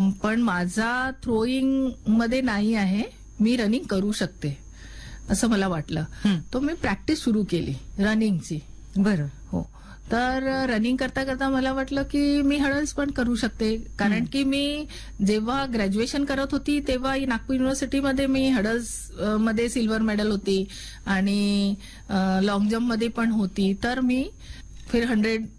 पण माझा थ्रोईंग मध्ये नाही आहे. मी रनिंग करू शकते असं मला वाटलं. तो मी प्रॅक्टिस सुरू केली रनिंगची. बरं. हो. तर रनिंग करता करता मला वाटलं की मी हडल्स पण करू शकते. कारण की मी जेव्हा ग्रॅज्युएशन करत होती तेव्हा नागपूर युनिव्हर्सिटीमध्ये मी हडल्स मध्ये सिल्वर मेडल होती आणि लॉंग जम्प मध्ये पण होती. तर मी फिर 100